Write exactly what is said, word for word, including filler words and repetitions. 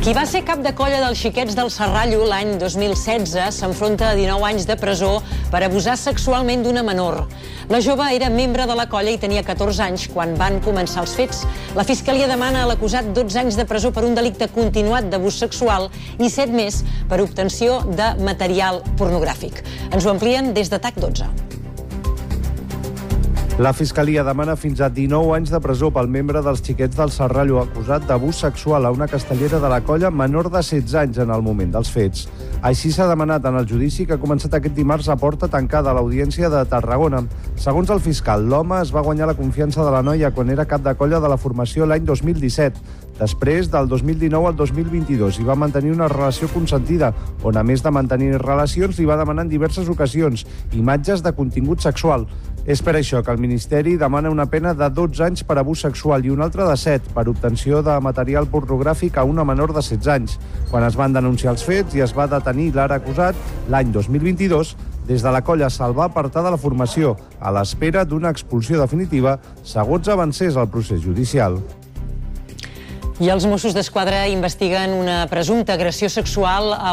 Qui va ser cap de colla dels xiquets del Serrallo l'any dos mil setze s'enfronta a dinou anys de presó per abusar sexualment d'una menor. La jove era membre de la colla i tenia catorze anys quan van començar els fets. La Fiscalia demana a l'acusat dotze anys de presó per un delicte continuat d'abús sexual i set més per obtenció de material pornogràfic. Ens ho amplien des de TAC dotze. La Fiscalia demana fins a dinou anys de presó pel membre dels xiquets del Serrallo acusat d'abús sexual a una castellera de la colla menor de setze anys en el moment dels fets. Així s'ha demanat en el judici que ha començat aquest dimarts a porta tancada a l'Audiència de Tarragona. Segons el fiscal, l'home es va guanyar la confiança de la noia quan era cap de colla de la formació l'any dos mil disset. Després, del dos mil dinou al dos mil vint-i-dos, hi va mantenir una relació consentida, on a més de mantenir relacions li va demanar en diverses ocasions imatges de contingut sexual. És per això que el Ministeri demana una pena de dotze anys per abús sexual i una altra de set per obtenció de material pornogràfic a una menor de setze anys. Quan es van denunciar els fets i es va detenir l'ara acusat, l'any dos mil vint-i-dos, des de la colla se'l va apartar de la formació, a l'espera d'una expulsió definitiva, segons avancés el procés judicial. I els Mossos d'Esquadra investiguen una presumpta agressió sexual a